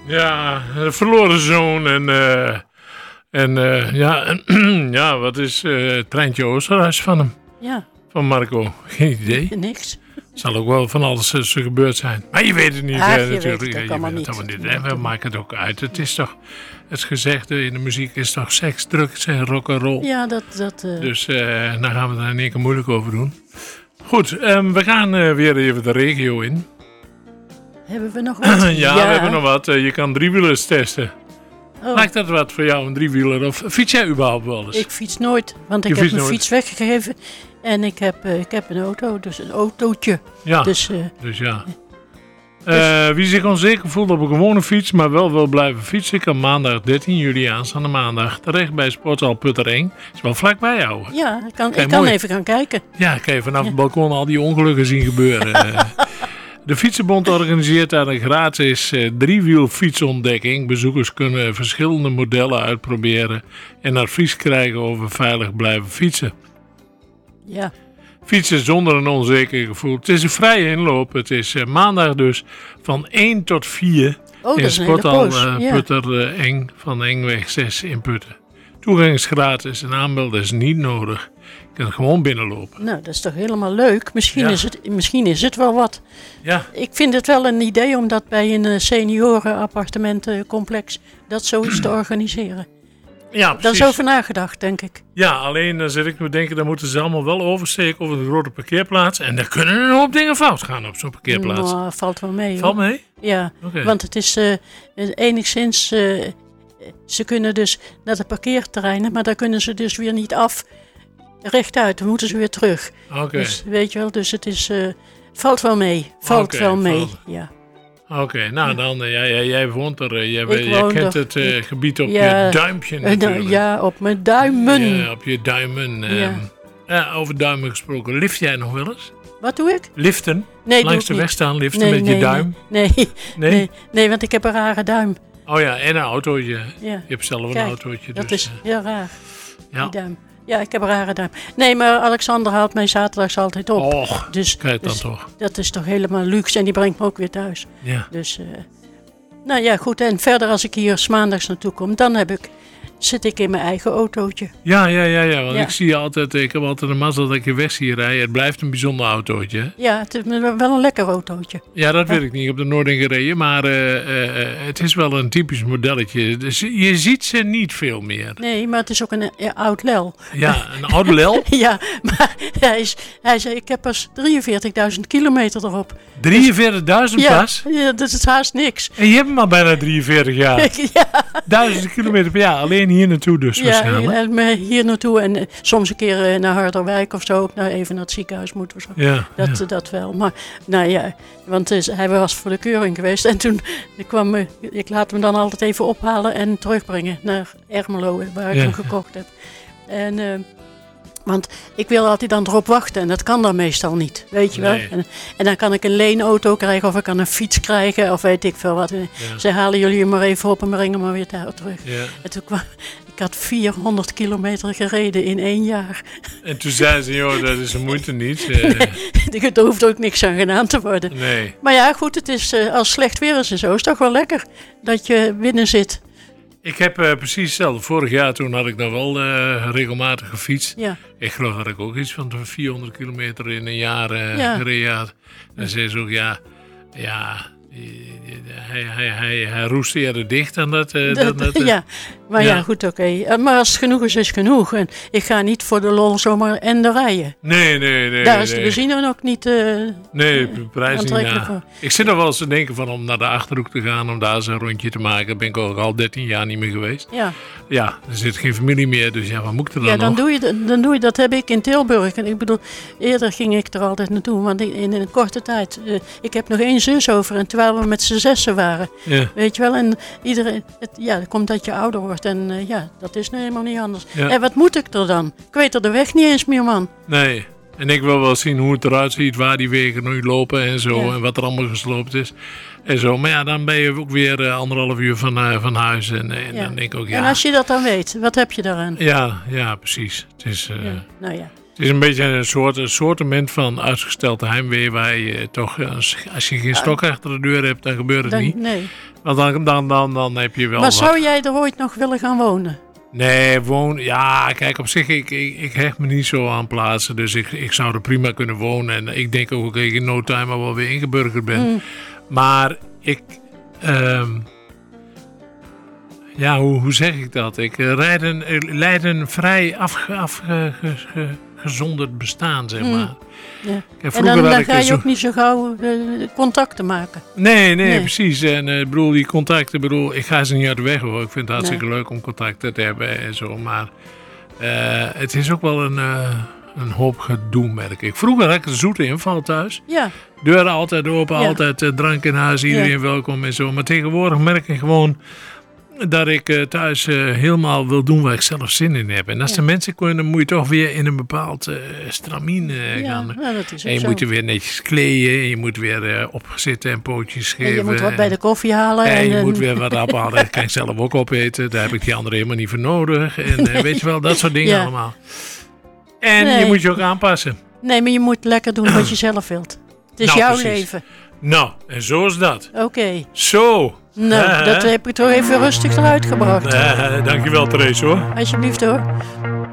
Ja, een verloren zoon ja, wat is Treintje Oosterhuis van hem? Ja. Van Marco? Geen idee. Niks. Zal ook wel van alles gebeurd zijn. Maar je weet het niet. Je natuurlijk. weet het ook allemaal niet. We maken het ook uit. Het is toch, het gezegde in de muziek is toch seks, drugs en rock'n'roll. Ja, dat. Dus daar gaan we daar in één keer moeilijk over doen. Goed, we gaan weer even de regio in. Hebben we nog wat? Ja, we hebben nog wat. Je kan driewielers testen. Oh. Lijkt dat wat voor jou, een driewieler? Of fiets jij überhaupt wel eens? Ik fiets nooit, want ik heb mijn fiets weggegeven. En ik heb een auto, dus een autootje. Ja, dus ja. Wie zich onzeker voelt op een gewone fiets, maar wel wil blijven fietsen, kan maandag 13 juli aanstaande maandag terecht bij Sporthal Puttereng. Is wel vlakbij jou. Ja, ik kan even gaan kijken. Ja, kan je vanaf het balkon al die ongelukken zien gebeuren. De Fietsenbond organiseert daar een gratis driewielfietsontdekking. Bezoekers kunnen verschillende modellen uitproberen en advies krijgen over veilig blijven fietsen. Ja. Fietsen zonder een onzeker gevoel. Het is een vrije inloop. Het is maandag dus van 1 tot 4 in Sporthal Puttereng van Engweg 6 in Putten. Toegang is gratis en aanmelden is niet nodig. Je kunt gewoon binnenlopen. Nou, dat is toch helemaal leuk. Misschien is het wel wat. Ja. Ik vind het wel een idee om dat bij een seniorenappartementencomplex dat zoiets te organiseren. Ja, precies. Daar is over nagedacht, denk ik. Ja, alleen dan zit ik me denken, dan moeten ze allemaal wel oversteken over de grote parkeerplaats. En dan kunnen er een hoop dingen fout gaan op zo'n parkeerplaats. Nou, valt wel mee. Valt mee? Ja, want het is enigszins... ze kunnen dus naar de parkeerterreinen, maar daar kunnen ze dus weer niet af. Rechtuit, dan moeten ze weer terug. Oké. Dus weet je wel, dus het is... valt wel mee. Ja. Oké, nou dan, jij woont er, jij kent het gebied op je duimpje natuurlijk. Ja, op mijn duimen. Ja, op je duimen. Over duimen gesproken, lift jij nog wel eens? Wat doe ik? Liften? Nee, langs de weg staan liften met je duim? Nee, want ik heb een rare duim. Oh ja, en een autootje. Ja. Je hebt zelf een Kijk, autootje. Dat dus, is heel raar, die duim. Ja, ik heb een rare duim. Nee, maar Alexander haalt mij zaterdags altijd op. Och, kijk dan toch. Dat is toch helemaal luxe en die brengt me ook weer thuis. Ja. Dus, nou ja, goed. En verder als ik hier 's maandags naartoe kom, dan zit ik in mijn eigen autootje. Ja, want ik zie altijd, ik heb altijd een mazzel dat ik je weg zie rijden. Het blijft een bijzonder autootje. Hè? Ja, het is wel een lekker autootje. Ja, dat weet ik niet. Ik heb er nooit in gereden, maar het is wel een typisch modelletje. Dus je ziet ze niet veel meer. Nee, maar het is ook een oud lel. Ja, een oude lel? Ja, maar hij zei, ik heb pas 43.000 kilometer erop. 43.000 pas? Ja, dat is haast niks. En je hebt hem al bijna 43 jaar. Ja. 1000 kilometer per jaar, alleen hier naartoe dus waarschijnlijk. Ja, en hier naartoe en soms een keer naar Harderwijk of zo, even naar het ziekenhuis moeten we zo. Ja, dat wel. Maar nou ja, want hij was voor de keuring geweest en toen ik laat hem dan altijd even ophalen en terugbrengen naar Ermelo, waar ik hem gekocht heb. En want ik wil altijd dan erop wachten en dat kan dan meestal niet, weet je wel. En dan kan ik een leenauto krijgen of ik kan een fiets krijgen of weet ik veel wat. Ja. Ze halen jullie hem maar even op en brengen hem maar weer terug. Ja. En toen ik had 400 kilometer gereden in 1 jaar. En toen zei ze, joh, dat is de moeite niet. Nee, er hoeft ook niks aan gedaan te worden. Nee. Maar ja, goed, het is, als slecht weer is en zo, is het toch wel lekker dat je binnen zit. Ik heb precies hetzelfde. Vorig jaar toen had ik nog wel regelmatig gefietst. Ja. Ik geloof dat ik ook iets van 400 kilometer in een jaar gereden had. Dan zei ze ook, hij roest eerder dicht dan dat. Ja, maar ja, goed, oké. Maar als het genoeg is, is genoeg. En ik ga niet voor de lol zomaar en de rijden. Nee. Daar is de benzine ook niet de prijs niet na. Ik zit er wel eens te denken van om naar de Achterhoek te gaan, om daar eens een rondje te maken. Daar ben ik ook al 13 jaar niet meer geweest. Ja, er zit geen familie meer, dus wat moet ik er dan nog? Dan doe je dat. Heb ik in Tilburg. En ik bedoel, eerder ging ik er altijd naartoe, want in een korte tijd. Ik heb nog 1 zus over en terwijl we met z'n 6 waren. Ja. Weet je wel, en iedereen, het komt dat je ouder wordt en dat is nu helemaal niet anders. Ja. En wat moet ik er dan? Ik weet er de weg niet eens meer, man. Nee, en ik wil wel zien hoe het eruit ziet, waar die wegen nu lopen en zo, en wat er allemaal gesloopt is. En zo, maar ja, dan ben je ook weer 1,5 uur van huis en dan denk ik ook, En als je dat dan weet, wat heb je daaraan? Ja, precies. Het is, Nou ja. Het is een beetje een soortement van uitgesteld heimwee waar je toch, als je geen stok achter de deur hebt, dan gebeurt het niet. Nee. Want dan heb je wel Maar wat. zou jij er ooit nog willen gaan wonen? Nee, ja, kijk, op zich, ik hecht me niet zo aan plaatsen, dus ik zou er prima kunnen wonen. En ik denk ook dat ik in no time al wel weer ingeburgerd ben. Maar ik... ja, hoe zeg ik dat? Ik leid een vrij afgezonderd bestaan, zeg maar. Ja. En dan ga je ook niet zo gauw contacten maken. Nee, precies. En die contacten, ik ga ze niet uit de weg hoor. Ik vind het hartstikke leuk om contacten te hebben en zo. Maar het is ook wel een hoop gedoe, merk ik. Vroeger had ik een zoete inval thuis. Ja. Deuren altijd open, altijd drank in huis, iedereen welkom en zo. Maar tegenwoordig merk ik gewoon dat ik thuis helemaal wil doen waar ik zelf zin in heb. En als de mensen kunnen, moet je toch weer in een bepaald stramien gaan. Ja, dat is en je zo. moet er weer netjes kleden. Je moet weer opgezitten en pootjes geven. En je moet wat bij de koffie halen. En je moet weer wat ophalen. Dat kan ik zelf ook opeten. Daar heb ik die anderen helemaal niet voor nodig. En weet je wel, dat soort dingen allemaal. En je moet je ook aanpassen. Nee, maar je moet lekker doen wat je zelf wilt. Het is jouw leven. Nou, en zo is dat. Oké. Zo. Nou, dat heb ik toch even rustig eruit gebracht. Dankjewel, Therese, hoor. Alsjeblieft, hoor.